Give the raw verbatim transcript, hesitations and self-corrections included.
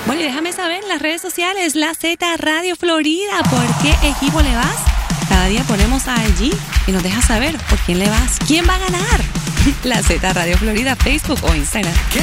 Bueno, y déjame saber en las redes sociales, La Z Radio Florida, ¿por qué equipo le vas? Cada día ponemos allí y nos dejas saber por quién le vas. ¿Quién va a ganar? La Z Radio Florida, Facebook o Instagram. ¿Qué?